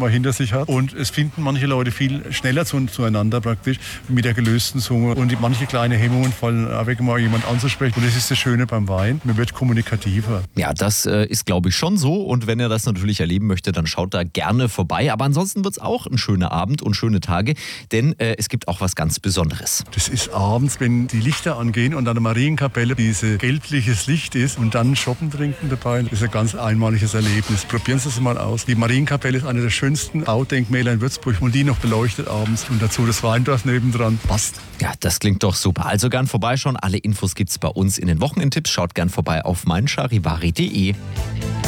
mal hinter sich hat. Und es finden manche Leute viel schneller zueinander praktisch mit der gelösten Zunge. Und manche kleine Hemmungen fallen auch weg, mal jemand anzusprechen. Und das ist das Schöne beim Wein. Man wird kommunikativer. Ja, das ist, glaube ich, schon so. Und wenn ihr das natürlich erleben möchtet, dann schaut da gerne vorbei. Aber ansonsten wird es auch ein schöner Abend und schöne Tage, denn es gibt auch was ganz Besonderes. Das ist abends, wenn die Lichter angehen und an der Marienkapelle dieses gelbliches Licht ist und dann Schoppen trinken dabei. Das ist ein ganz einmaliges Erlebnis. Probieren Sie es mal aus. Die Marienkapelle ist eine der schönsten Baudenkmäler in Würzburg und die noch beleuchtet abends. Und dazu das Weindorf nebendran. Passt. Ja, das klingt doch super. Also gern vorbeischauen. Alle Infos gibt's bei uns in den Wochenendtipps. Schaut gern vorbei auf meincharivari.de.